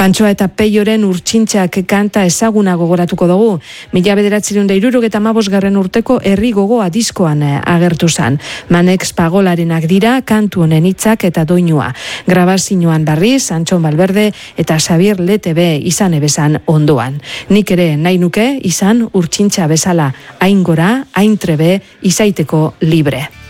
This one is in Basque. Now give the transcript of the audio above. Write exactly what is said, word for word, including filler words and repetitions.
Pantsoa eta Peioren Urtsintxak kanta ezaguna gogoratuko dugu. Mila bederatziehun eta hirurogeita hamabosgarren urteko herri gogoa diskoan agertu zan. Manex Pagolarinak dira kantu honen hitzak eta doinua. Grabazioan berriz, Antxon Balberde eta Xabier Letebe izan ebezan ondoan. Nik ere nahi nuke izan Urtsintxa bezala, hain gora, hain trebe, izaiteko libre.